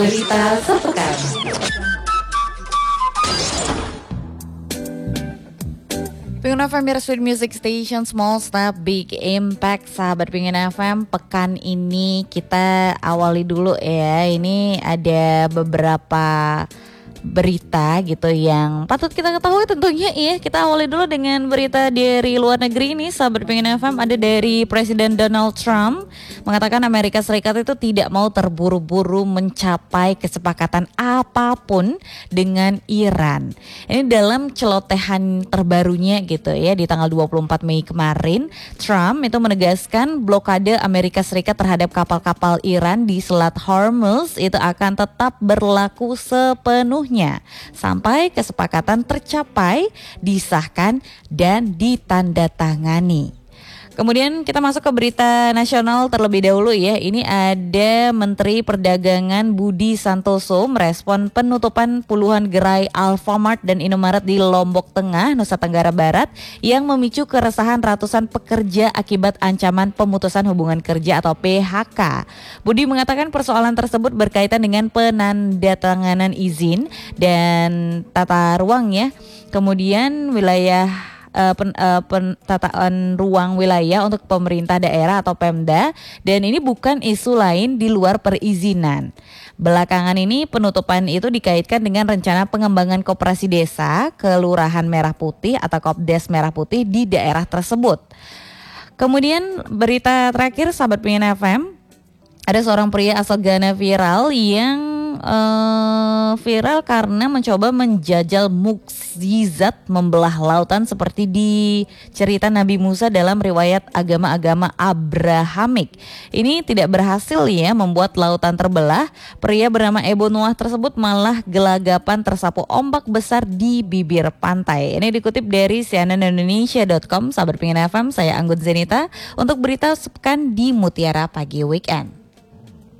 Berita sepekan. Pengen FM Sweet Music Station, Small Step Big Impact. Sahabat Pengen FM, pekan ini kita awali dulu ya. Ini ada beberapa berita gitu yang patut kita ketahui tentunya ya. Kita awali dulu dengan berita dari luar negeri ini. Sahabat Pengen FM, ada dari Presiden Donald Trump mengatakan Amerika Serikat itu tidak mau terburu-buru mencapai kesepakatan apapun dengan Iran. Ini dalam celotehan terbarunya gitu ya, di tanggal 24 Mei kemarin, Trump itu menegaskan blokade Amerika Serikat terhadap kapal-kapal Iran di Selat Hormuz itu akan tetap berlaku sepenuhnya sampai kesepakatan tercapai, disahkan dan ditandatangani. Kemudian kita masuk ke berita nasional terlebih dahulu ya. Ini ada Menteri Perdagangan Budi Santoso merespon penutupan puluhan gerai Alfamart dan Indomaret di Lombok Tengah, Nusa Tenggara Barat yang memicu keresahan ratusan pekerja akibat ancaman pemutusan hubungan kerja atau PHK. Budi mengatakan persoalan tersebut berkaitan dengan penandatanganan izin dan tata ruang ya. Kemudian wilayah pentataan ruang wilayah untuk pemerintah daerah atau Pemda, dan ini bukan isu lain di luar perizinan. Belakangan ini penutupan itu dikaitkan dengan rencana pengembangan koperasi desa Kelurahan Merah Putih atau Kopdes Merah Putih di daerah tersebut. Kemudian berita terakhir sahabat Pengen FM, ada seorang pria asal Ghana viral yang viral karena mencoba menjajal mukjizat membelah lautan seperti di cerita Nabi Musa dalam riwayat agama-agama Abrahamik. Ini tidak berhasil ya membuat lautan terbelah. Pria bernama Ebo Noah tersebut malah gelagapan tersapu ombak besar di bibir pantai. Ini dikutip dari cnnindonesia.com. Sahabat Pengen FM, saya Anggun Zenita untuk berita sepekan di Mutiara Pagi Weekend.